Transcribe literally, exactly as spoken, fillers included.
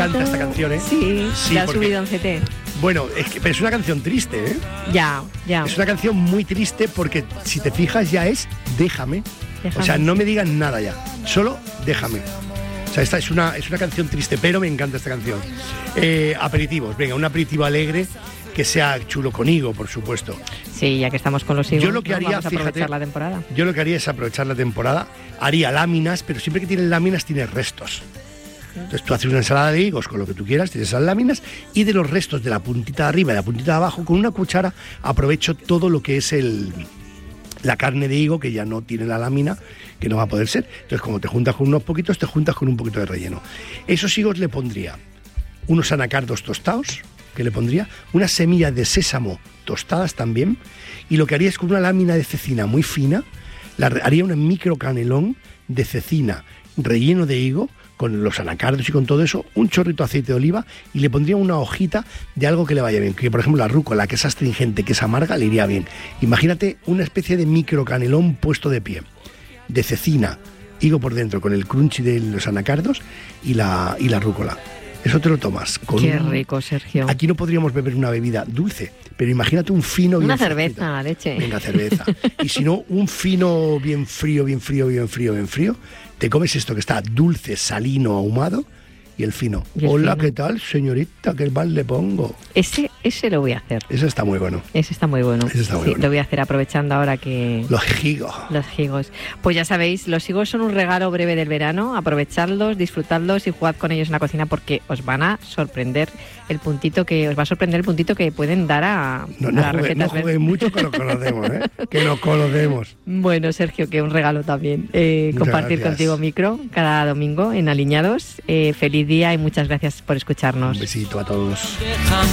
encanta esta canción, ¿eh? Sí, sí la ha porque, subido en C T. Bueno, es que pero es una canción triste, ¿eh? Ya, ya. Es una canción muy triste porque, si te fijas, ya es déjame. Déjame, o sea, no sí. me digan nada ya, solo déjame. O sea, esta es una, es una canción triste, pero me encanta esta canción. Eh, aperitivos, venga, un aperitivo alegre que sea chulo con higo, por supuesto. Sí, ya que estamos con los higos, Yo lo que ¿no? haría, Vamos a aprovechar fíjate, la temporada. Yo lo que haría es aprovechar la temporada, haría láminas, pero siempre que tienes láminas tienes restos. Entonces tú haces una ensalada de higos con lo que tú quieras, tienes esas láminas, y de los restos de la puntita de arriba y la puntita de abajo, con una cuchara aprovecho todo lo que es el... la carne de higo, que ya no tiene la lámina, que no va a poder ser. Entonces, como te juntas con unos poquitos, te juntas con un poquito de relleno. Esos higos le pondría unos anacardos tostados, que le pondría unas semillas de sésamo tostadas también, y lo que haría es con una lámina de cecina muy fina, la, haría un micro canelón de cecina relleno de higo, con los anacardos y con todo eso, un chorrito de aceite de oliva, y le pondría una hojita de algo que le vaya bien, que por ejemplo la rúcula, que es astringente, que es amarga, le iría bien. Imagínate una especie de micro canelón puesto de pie, de cecina, higo por dentro, con el crunchy de los anacardos y la, y la rúcula. Eso te lo tomas con Qué un... rico, Sergio. Aquí no podríamos beber una bebida dulce, pero imagínate un fino bien Una fresquito. cerveza, leche. Venga, cerveza. Y si no, un fino bien frío, bien frío, bien frío, bien frío. Te comes esto que está dulce, salino, ahumado, y el fino. ¿Y el Hola, fino? ¿qué tal, señorita? ¿Qué mal le pongo? Ese, ese lo voy a hacer. Ese está muy bueno. Ese está muy bueno. Ese está muy sí, bueno. Lo voy a hacer aprovechando ahora que... Los higos. Los higos. Pues ya sabéis, los higos son un regalo breve del verano. Aprovechadlos, disfrutadlos y jugad con ellos en la cocina, porque os van a sorprender el puntito que os va a sorprender el puntito que pueden dar a, No, a no las jugué, recetas. no jugué mucho, que nos conocemos, ¿eh? Que nos conocemos. Bueno, Sergio, que un regalo también. Eh, Muchas compartir gracias. contigo micro cada domingo en Aliñados. Eh, feliz día y muchas gracias por escucharnos. Un besito a todos. Déjame